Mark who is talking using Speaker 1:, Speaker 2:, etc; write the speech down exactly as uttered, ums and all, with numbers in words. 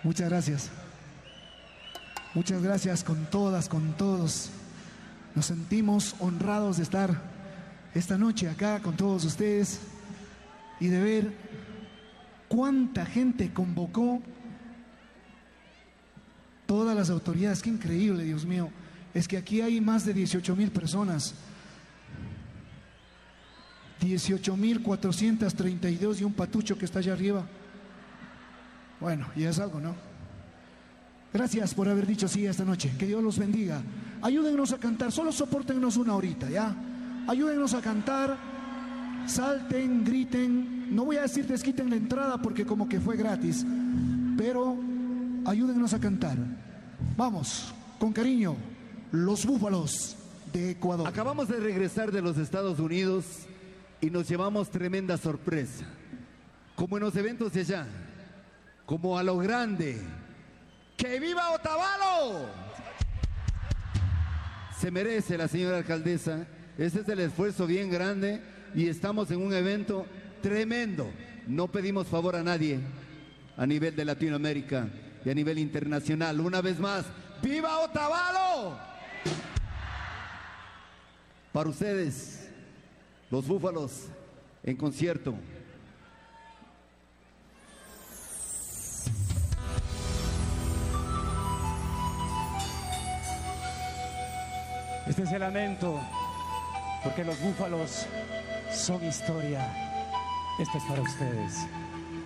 Speaker 1: Muchas gracias. Muchas gracias con todas, con todos. Nos sentimos honrados de estar esta noche acá con todos ustedes y de ver cuánta gente convocó todas las autoridades. Qué increíble, Dios mío. Es que aquí hay más de dieciocho mil personas. dieciocho mil cuatrocientos treinta y dos y un patucho que está allá arriba. Bueno, ya es algo, ¿no? Gracias por haber dicho sí esta noche. Que Dios los bendiga. Ayúdennos a cantar, solo soportennos una horita, ¿ya? Ayúdennos a cantar, salten, griten. No voy a decir desquiten la entrada porque como que fue gratis, pero ayúdennos a cantar. Vamos, con cariño, los Búfalos de Ecuador.
Speaker 2: Acabamos de regresar de los Estados Unidos y nos llevamos tremenda sorpresa. Como en los eventos de allá, como a lo grande. ¡Que viva Otavalo! Se merece la señora alcaldesa. Ese es el esfuerzo bien grande y estamos en un evento tremendo. No pedimos favor a nadie a nivel de Latinoamérica y a nivel internacional. Una vez más, ¡viva Otavalo! Para ustedes, los Búfalos en concierto.
Speaker 3: Este es el lamento, porque los Búfalos son historia. Esto es para ustedes.